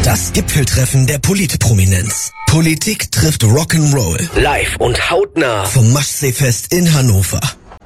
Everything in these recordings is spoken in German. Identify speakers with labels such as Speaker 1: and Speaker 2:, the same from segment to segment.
Speaker 1: Das Gipfeltreffen der Politprominenz. Politik trifft Rock'n'Roll. Live und hautnah vom Maschseefest in Hannover.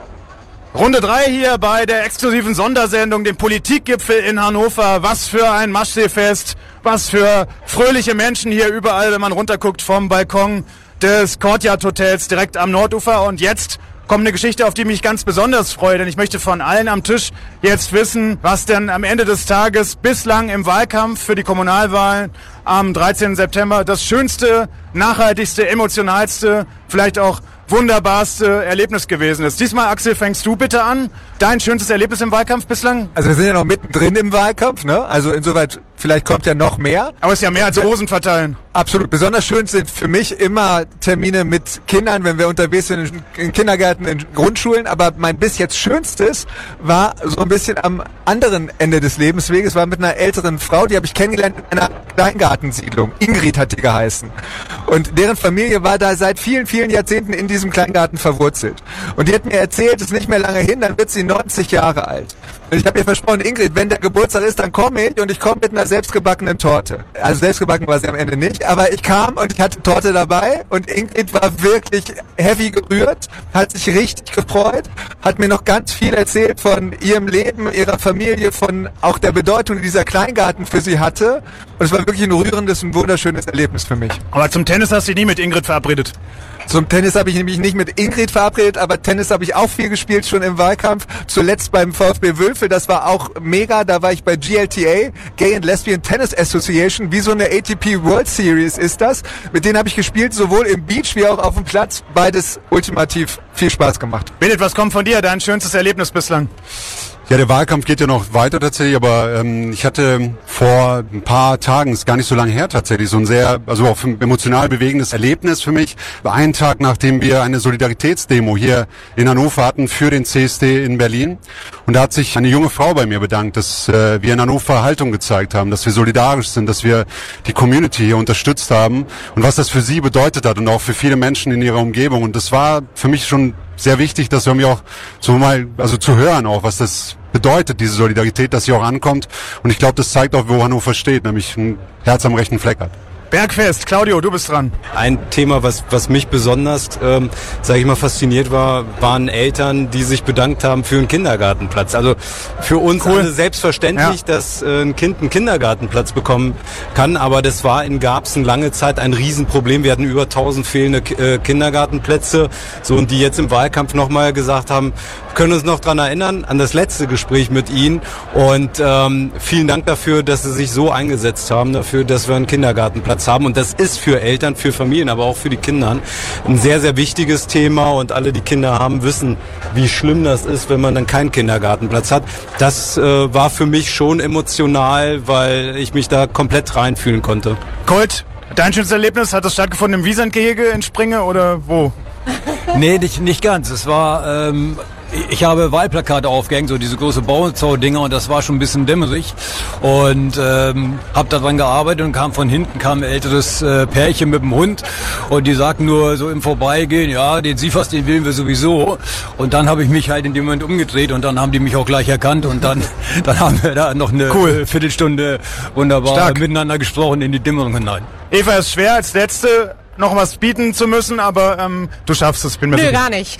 Speaker 2: Runde 3 hier bei der exklusiven Sondersendung, dem Politikgipfel in Hannover. Was für ein Maschseefest, was für fröhliche Menschen hier überall, wenn man runterguckt vom Balkon des Courtyard Hotels direkt am Nordufer. Und jetzt kommt eine Geschichte, auf die mich ganz besonders freue, denn ich möchte von allen am Tisch jetzt wissen, was denn am Ende des Tages bislang im Wahlkampf für die Kommunalwahlen am 13. September das schönste, nachhaltigste, emotionalste, vielleicht auch wunderbarste Erlebnis gewesen ist. Diesmal, Axel, fängst du bitte an. Dein schönstes Erlebnis im Wahlkampf bislang?
Speaker 3: Also wir sind ja noch mittendrin im Wahlkampf, ne? Also insoweit, vielleicht kommt ja noch mehr.
Speaker 2: Aber es ist ja mehr als Rosen verteilen.
Speaker 3: Absolut. Besonders schön sind für mich immer Termine mit Kindern, wenn wir unterwegs sind in Kindergärten, in Grundschulen. Aber mein bis jetzt Schönstes war so ein bisschen am anderen Ende des Lebensweges, war mit einer älteren Frau, die habe ich kennengelernt in einer Kleingartensiedlung. Ingrid hat die geheißen. Und deren Familie war da seit vielen, vielen Jahrzehnten in diesem Kleingarten verwurzelt. Und die hat mir erzählt, es ist nicht mehr lange hin, dann wird sie 90 Jahre alt. Und ich habe ihr versprochen, Ingrid, wenn der Geburtstag ist, dann komme ich und ich komme mit einer selbstgebackenen Torte. Also selbstgebacken war sie am Ende nicht, aber ich kam und ich hatte Torte dabei und Ingrid war wirklich heavy gerührt, hat sich richtig gefreut, hat mir noch ganz viel erzählt von ihrem Leben, ihrer Familie, von auch der Bedeutung, die dieser Kleingarten für sie hatte. Und es war wirklich ein rührendes und wunderschönes Erlebnis für mich.
Speaker 2: Aber zum Tennis hast du dich nie mit Ingrid verabredet?
Speaker 3: Zum Tennis habe ich nämlich nicht mit Ingrid verabredet, aber Tennis habe ich auch viel gespielt, schon im Wahlkampf. Zuletzt beim VfB Wülfel, das war auch mega. Da war ich bei GLTA, Gay and Lesbian Tennis Association, wie so eine ATP World Series ist das. Mit denen habe ich gespielt, sowohl im Beach wie auch auf dem Platz. Beides ultimativ viel Spaß gemacht.
Speaker 2: Benedikt, was kommt von dir? Dein schönstes Erlebnis bislang?
Speaker 4: Ja, der Wahlkampf geht ja noch weiter tatsächlich, aber ich hatte vor ein paar Tagen, ist gar nicht so lange her tatsächlich, so ein sehr, also auch emotional bewegendes Erlebnis für mich. Einen Tag, nachdem wir eine Solidaritätsdemo hier in Hannover hatten für den CSD in Berlin. Und da hat sich eine junge Frau bei mir bedankt, dass wir in Hannover Haltung gezeigt haben, dass wir solidarisch sind, dass wir die Community hier unterstützt haben und was das für sie bedeutet hat und auch für viele Menschen in ihrer Umgebung. Und das war für mich schon sehr wichtig, dass wir mir auch so mal, also zu hören auch, was das bedeutet, diese Solidarität, dass sie auch ankommt. Und ich glaube, das zeigt auch, wo Hannover steht, nämlich ein Herz am rechten Fleck hat.
Speaker 2: Bergfest, Claudio, du bist dran.
Speaker 5: Ein Thema, was mich besonders, sage ich mal, fasziniert war, waren Eltern, die sich bedankt haben für einen Kindergartenplatz. Also für uns alle selbstverständlich, dass ein Kind einen Kindergartenplatz bekommen kann, aber das war in Garbsen lange Zeit ein Riesenproblem. Wir hatten über 1000 fehlende Kindergartenplätze, so, und die jetzt im Wahlkampf nochmal gesagt haben, können uns noch dran erinnern, an das letzte Gespräch mit Ihnen, und vielen Dank dafür, dass Sie sich so eingesetzt haben, dafür, dass wir einen Kindergartenplatz haben, und das ist für Eltern, für Familien, aber auch für die Kinder ein sehr, sehr wichtiges Thema, und alle, die Kinder haben, wissen, wie schlimm das ist, wenn man dann keinen Kindergartenplatz hat. Das war für mich schon emotional, weil ich mich da komplett reinfühlen konnte.
Speaker 2: Colt, dein schönstes Erlebnis, hat das stattgefunden im Wieserngehege in Springe oder wo?
Speaker 6: Nee, nicht ganz. Es war, ich habe Wahlplakate aufgehängt, so diese große Bauzau-Dinger, und das war schon ein bisschen dämmerig, und habe daran gearbeitet und kam ein älteres Pärchen mit dem Hund, und die sagten nur so im Vorbeigehen, ja, den Siefers, den wählen wir sowieso, und dann habe ich mich halt in dem Moment umgedreht, und dann haben die mich auch gleich erkannt, und dann haben wir da noch eine Viertelstunde wunderbar miteinander gesprochen in die Dämmerung hinein.
Speaker 2: Eva, ist schwer als Letzte noch was bieten zu müssen, aber du schaffst es, bin mir sicher.
Speaker 7: Nö, gar nicht.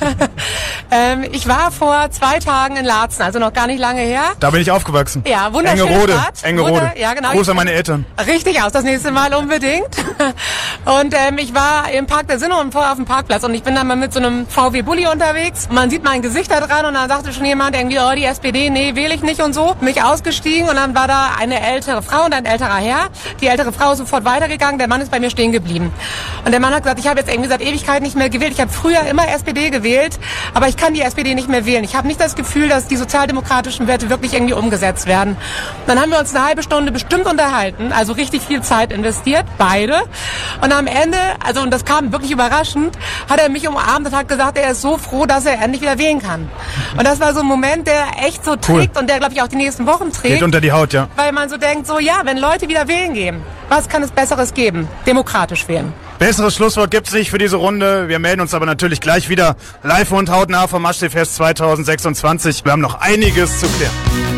Speaker 7: Ich war vor 2 Tagen in Laatzen, also noch gar nicht lange her.
Speaker 2: Da bin ich aufgewachsen.
Speaker 7: Ja, wunderschöne Stadt.
Speaker 2: Engerode.
Speaker 7: Ja, genau.
Speaker 2: Gruß an meine Eltern.
Speaker 7: Richtig aus, das nächste Mal unbedingt. Und ich war im Park der Sinne und vorher auf dem Parkplatz, und ich bin dann mal mit so einem VW-Bulli unterwegs. Man sieht mein Gesicht da dran, und dann sagte schon jemand irgendwie, oh, die SPD, nee, wähle ich nicht und so. Mich ausgestiegen, und dann war da eine ältere Frau und ein älterer Herr. Die ältere Frau ist sofort weitergegangen, der Mann ist bei mir stehen geblieben. Und der Mann hat gesagt, ich habe jetzt irgendwie seit Ewigkeit nicht mehr gewählt. Ich habe früher immer SPD gewählt, aber ich kann die SPD nicht mehr wählen. Ich habe nicht das Gefühl, dass die sozialdemokratischen Werte wirklich irgendwie umgesetzt werden. Dann haben wir uns eine halbe Stunde bestimmt unterhalten, also richtig viel Zeit investiert, beide. Und am Ende, also, und das kam wirklich überraschend, hat er mich umarmt und hat gesagt, er ist so froh, dass er endlich wieder wählen kann. Und das war so ein Moment, der echt so trägt und der, glaube ich, auch die nächsten Wochen trägt.
Speaker 2: Geht unter die Haut, ja.
Speaker 7: Weil man so denkt, so, ja, wenn Leute wieder wählen gehen, was kann es Besseres geben? Demokratisch wählen.
Speaker 2: Besseres Schlusswort gibt's nicht für diese Runde. Wir melden uns aber natürlich gleich wieder live und hautnah vom Maschseefest 2026. Wir haben noch einiges zu klären.